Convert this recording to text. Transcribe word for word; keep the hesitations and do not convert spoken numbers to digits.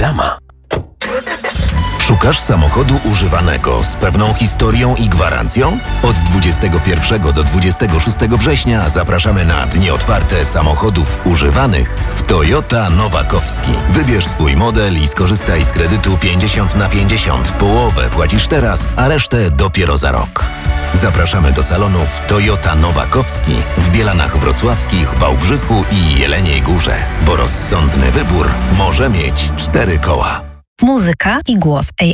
Reklama. Szukasz samochodu używanego z pewną historią i gwarancją? Od dwudziestego pierwszego do dwudziestego szóstego września zapraszamy na dni otwarte samochodów używanych w Toyota Nowakowski. Wybierz swój model i skorzystaj z kredytu pięćdziesiąt na pięćdziesiąt. Połowę płacisz teraz, a resztę dopiero za rok. Zapraszamy do salonów Toyota Nowakowski w Bielanach Wrocławskich, Wałbrzychu i Jeleniej Górze, bo rozsądny wybór może mieć cztery koła. Muzyka i głos